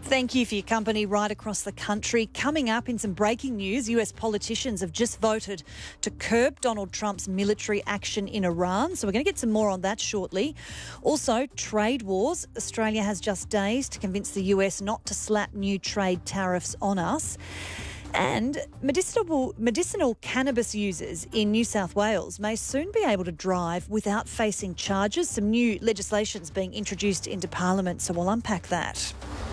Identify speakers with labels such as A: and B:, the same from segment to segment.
A: Thank you for your company right across the country. Coming up in some breaking news, US politicians have just voted to curb Donald Trump's military action in Iran. So we're going to get some more on that shortly. Also, trade wars. Australia has just days to convince the US not to slap new trade tariffs on us. And medicinal cannabis users in New South Wales may soon be able to drive without facing charges. Some new legislation's being introduced into Parliament, so we'll unpack that.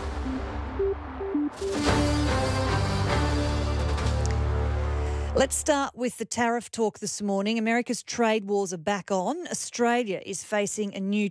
A: Let's start with the tariff talk this morning. America's trade wars are back on. Australia is facing a new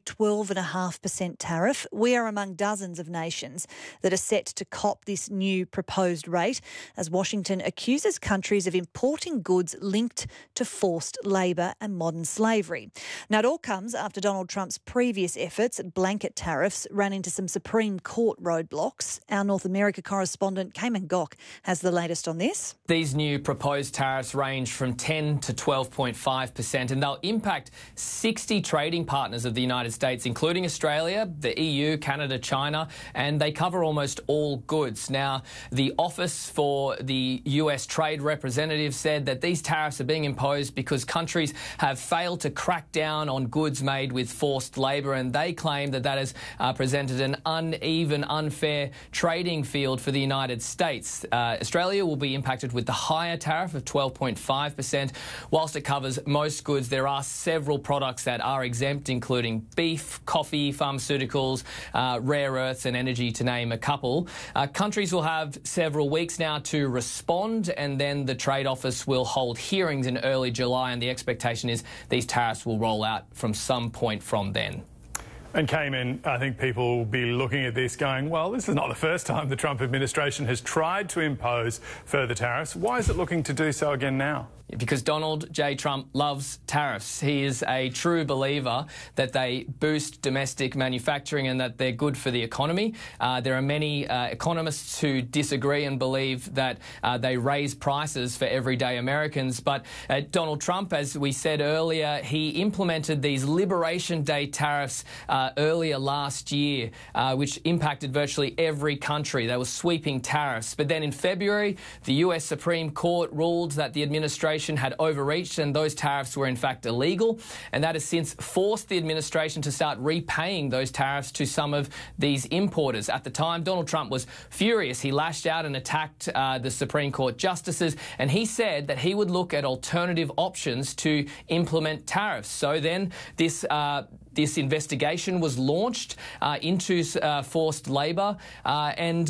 A: 12.5% tariff. We are among dozens of nations that are set to cop this new proposed rate as Washington accuses countries of importing goods linked to forced labour and modern slavery. Now, it all comes after Donald Trump's previous efforts at blanket tariffs ran into some Supreme Court roadblocks. Our North America correspondent, Cayman Gok, has the latest on this.
B: These new proposed tariffs range from 10 to 12.5%, and they'll impact 60 trading partners of the United States, including Australia, the EU, Canada, China, and they cover almost all goods. Now, the Office for the US Trade Representative said that these tariffs are being imposed because countries have failed to crack down on goods made with forced labour, and they claim that that has presented an uneven, unfair trading field for the United States. Australia will be impacted with the higher tariff of 12.5%. Whilst it covers most goods, there are several products that are exempt, including beef, coffee, pharmaceuticals, rare earths and energy, to name a couple. Countries will have several weeks now to respond, and then the Trade Office will hold hearings in early July, and the expectation is these tariffs will roll out from some point from then.
C: And Cayman, I think people will be looking at this going, well, this is not the first time the Trump administration has tried to impose further tariffs. Why is it looking to do so again now?
B: Because Donald J. Trump loves tariffs. He is a true believer that they boost domestic manufacturing and that they're good for the economy. There are many economists who disagree and believe that they raise prices for everyday Americans. But Donald Trump, as we said earlier, he implemented these Liberation Day tariffs earlier last year, which impacted virtually every country. They were sweeping tariffs. But then in February, the US Supreme Court ruled that the administration had overreached and those tariffs were in fact illegal, and that has since forced the administration to start repaying those tariffs to some of these importers. At the time, Donald Trump was furious. He lashed out and attacked the Supreme Court justices, and he said that he would look at alternative options to implement tariffs. So then this investigation was launched into forced labour and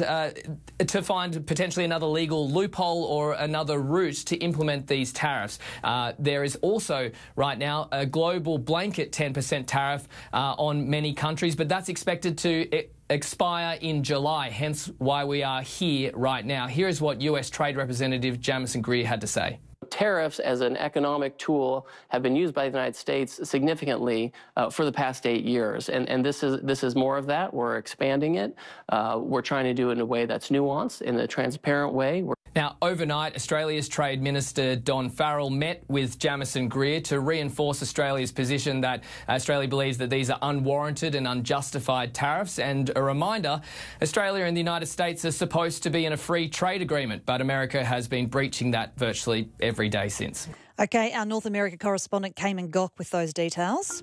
B: to find potentially another legal loophole or another route to implement these tariffs. There is also right now a global blanket 10% tariff on many countries, but that's expected to expire in July, hence why we are here right now. Here is what US Trade Representative Jamieson Greer had to say.
D: Tariffs as an economic tool have been used by the United States significantly for the past 8 years, and this is more of that. We're expanding it. We're trying to do it in a way that's nuanced, in a transparent way.
B: Now, overnight, Australia's Trade Minister Don Farrell met with Jamieson Greer to reinforce Australia's position that Australia believes that these are unwarranted and unjustified tariffs. And a reminder, Australia and the United States are supposed to be in a free trade agreement, but America has been breaching that virtually every day since.
A: OK, our North America correspondent Cayman Gok with those details.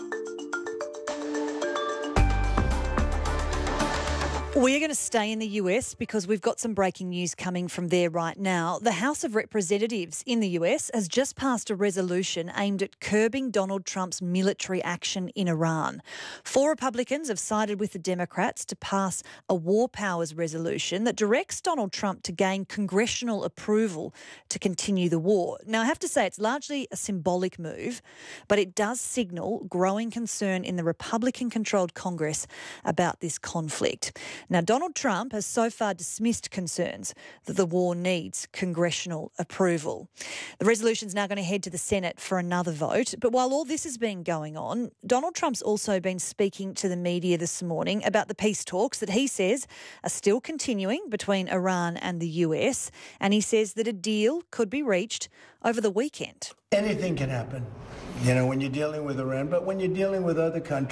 A: We're going to stay in the US because we've got some breaking news coming from there right now. The House of Representatives in the US has just passed a resolution aimed at curbing Donald Trump's military action in Iran. 4 Republicans have sided with the Democrats to pass a war powers resolution that directs Donald Trump to gain congressional approval to continue the war. Now, I have to say it's largely a symbolic move, but it does signal growing concern in the Republican-controlled Congress about this conflict. Now, Donald Trump has so far dismissed concerns that the war needs congressional approval. The resolution is now going to head to the Senate for another vote. But while all this has been going on, Donald Trump's also been speaking to the media this morning about the peace talks that he says are still continuing between Iran and the US. And he says that a deal could be reached over the weekend.
E: Anything can happen, you know, when you're dealing with Iran, but when you're dealing with other countries,